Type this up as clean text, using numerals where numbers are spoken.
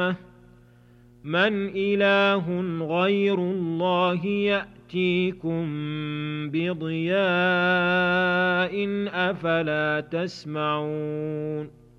مَنْ إِلَٰهٌ غَيْرُ اللَّهِ يَأْتِيكُم بِضِيَاءٍ ۖ أَفَلَا تَسْمَعُونَ